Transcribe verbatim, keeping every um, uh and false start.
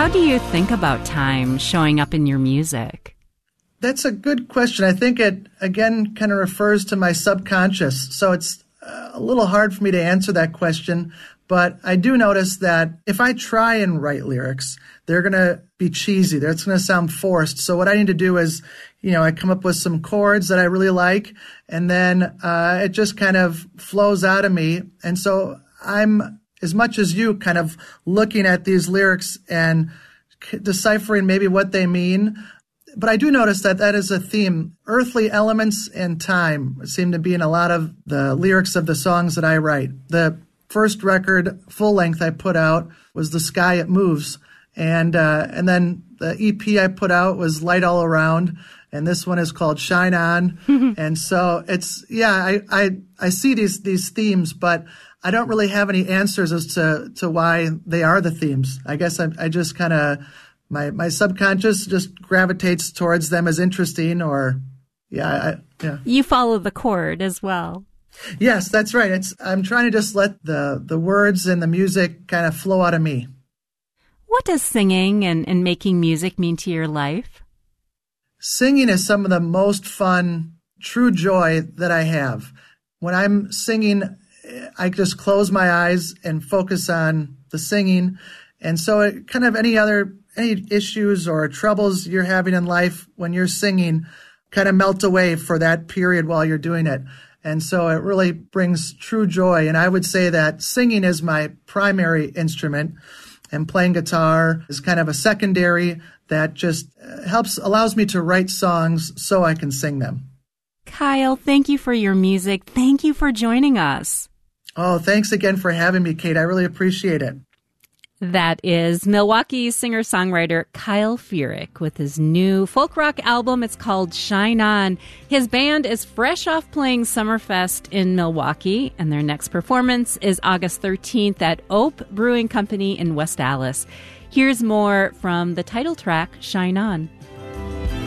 How do you think about time showing up in your music? That's a good question. I think it, again, kind of refers to my subconscious. So it's a little hard for me to answer that question. But I do notice that if I try and write lyrics, they're going to be cheesy. It's going to sound forced. So what I need to do is, you know, I come up with some chords that I really like, and then uh, it just kind of flows out of me. And so I'm, as much as you, kind of looking at these lyrics and deciphering maybe what they mean. But I do notice that that is a theme. Earthly elements and time seem to be in a lot of the lyrics of the songs that I write. The first record, full length, I put out was The Sky It Moves. And uh, and then the E P I put out was Light All Around. And this one is called Shine On. And so it's, yeah, I, I, I see these, these themes, but I don't really have any answers as to, to why they are the themes. I guess I, I just kind of, my, my subconscious just gravitates towards them as interesting, or, yeah, I, yeah. You follow the chord as well. Yes, that's right. It's, I'm trying to just let the, the words and the music kind of flow out of me. What does singing and, and making music mean to your life? Singing is some of the most fun, true joy that I have. When I'm singing, I just close my eyes and focus on the singing. And so it kind of any other, any issues or troubles you're having in life when you're singing kind of melt away for that period while you're doing it. And so it really brings true joy. And I would say that singing is my primary instrument, and playing guitar is kind of a secondary that just helps, allows me to write songs so I can sing them. Kyle, thank you for your music. Thank you for joining us. Oh, thanks again for having me, Kate. I really appreciate it. That is Milwaukee singer-songwriter Kyle Furyk with his new folk rock album. It's called Shine On. His band is fresh off playing Summerfest in Milwaukee, and their next performance is August thirteenth at Ope Brewing Company in West Allis. Here's more from the title track, Shine On.